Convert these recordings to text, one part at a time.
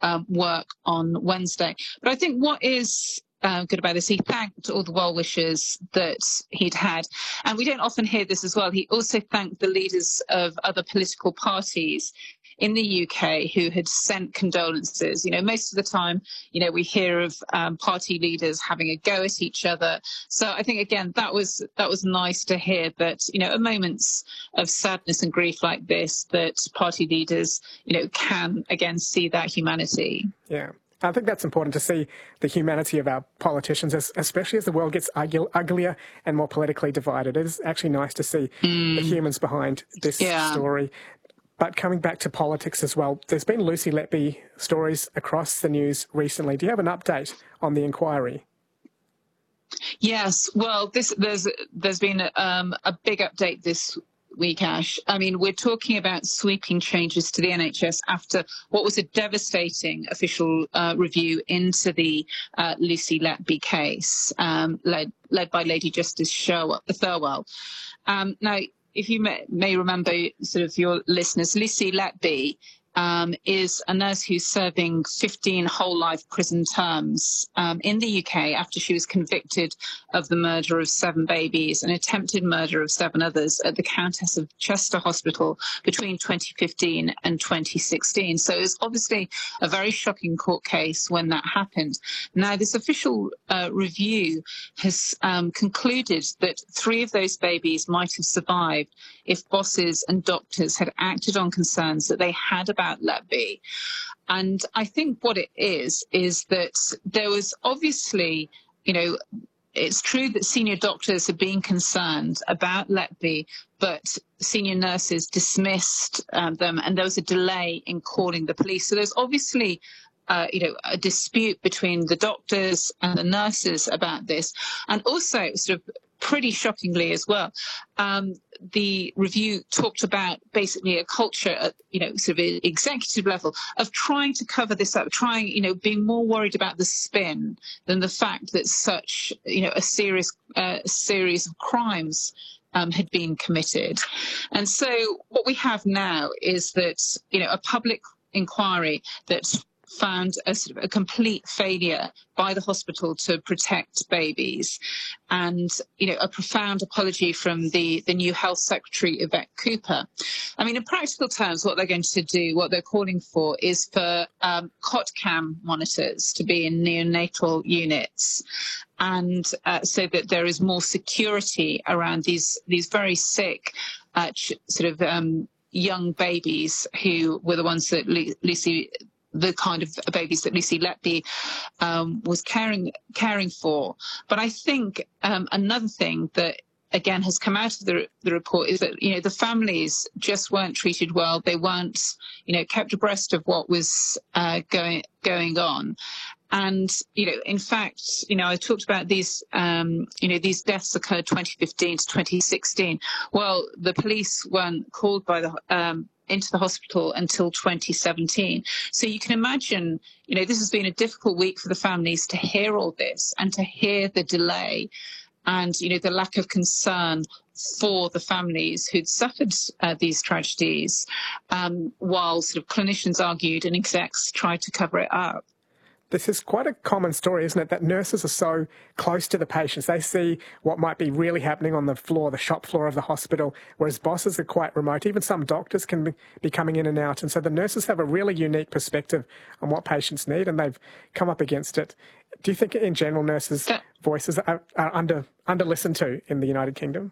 work on Wednesday. But I think what is good about this, he thanked all the well-wishers that he'd had. And we don't often hear this as well. He also thanked the leaders of other political parties in the UK who had sent condolences. You know, most of the time, you know, we hear of party leaders having a go at each other. So I think, again, that was nice to hear that, you know, at moments of sadness and grief like this, that party leaders, you know, can, again, see that humanity. Yeah. I think that's important to see the humanity of our politicians, especially as the world gets uglier and more politically divided. It is actually nice to see the humans behind this story. But coming back to politics as well, there's been Lucy Letby stories across the news recently. Do you have an update on the inquiry? Yes, well, there's been a big update this week, Ash. I mean, we're talking about sweeping changes to the NHS after what was a devastating official review into the Lucy Letby case, led by Lady Justice Thirlwell. Now, if you may remember, sort of your listeners, Lucy Letby is a nurse who's serving 15 whole life prison terms in the UK after she was convicted of the murder of 7 babies and attempted murder of 7 others at the Countess of Chester Hospital between 2015 and 2016. So it was obviously a very shocking court case when that happened. Now, this official review has concluded that 3 of those babies might have survived if bosses and doctors had acted on concerns that they had about Letby. And I think what it is that there was obviously, you know, it's true that senior doctors have been concerned about Letby, but senior nurses dismissed them, and there was a delay in calling the police. So there's obviously you know, a dispute between the doctors and the nurses about this. And also, sort of pretty shockingly as well, the review talked about basically a culture at, you know, sort of executive level of trying to cover this up, you know, being more worried about the spin than the fact that such, you know, a series of crimes had been committed. And so what we have now is that, you know, a public inquiry that found a sort of a complete failure by the hospital to protect babies, and, you know, a profound apology from the new health secretary, Yvette Cooper. I mean, in practical terms, what they're going to do, what they're calling for, is for cot cam monitors to be in neonatal units, and so that there is more security around these very sick sort of young babies who were the ones that the kind of babies that Lucy Letby was caring for. But I think another thing that, again, has come out of the report is that, you know, the families just weren't treated well. They weren't, you know, kept abreast of what was going on. And, you know, in fact, you know, I talked about these, you know, these deaths occurred 2015 to 2016. Well, the police weren't called by into the hospital until 2017. So you can imagine, you know, this has been a difficult week for the families to hear all this and to hear the delay and, you know, the lack of concern for the families who'd suffered these tragedies, while sort of clinicians argued and execs tried to cover it up. This is quite a common story, isn't it, that nurses are so close to the patients. They see what might be really happening on the floor, the shop floor of the hospital, whereas bosses are quite remote. Even some doctors can be coming in and out. And so the nurses have a really unique perspective on what patients need, and they've come up against it. Do you think, in general, nurses' voices are under-listened to in the United Kingdom?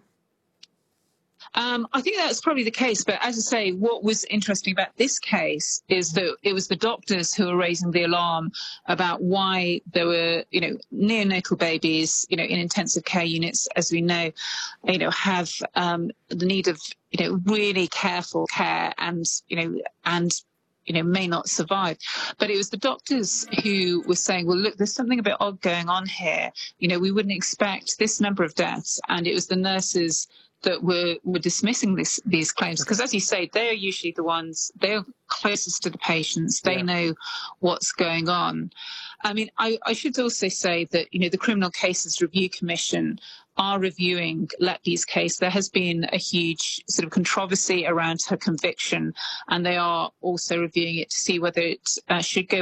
I think that's probably the case. But as I say, what was interesting about this case is that it was the doctors who were raising the alarm about why there were, you know, neonatal babies, you know, in intensive care units, as we know, you know, have the need of, you know, really careful care and, you know, may not survive. But it was the doctors who were saying, well, look, there's something a bit odd going on here. You know, we wouldn't expect this number of deaths. And it was the nurses that were dismissing these claims, because, as you say, they're usually the ones, they're closest to the patients. They know what's going on. I mean, I should also say that, you know, the Criminal Cases Review Commission are reviewing Letby's case. There has been a huge sort of controversy around her conviction, and they are also reviewing it to see whether it should go